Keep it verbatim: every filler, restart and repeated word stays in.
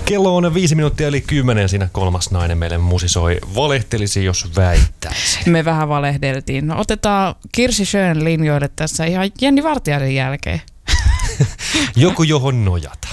Kello on viisi minuuttia eli kymmenen, siinä kolmas nainen meille musisoi. Valehtelisi, jos väittäisi. Me vähän valehdeltiin. No, otetaan Kirsi Schön linjoille tässä ihan Jenni Vartiaisen jälkeen. Joku, johon nojata.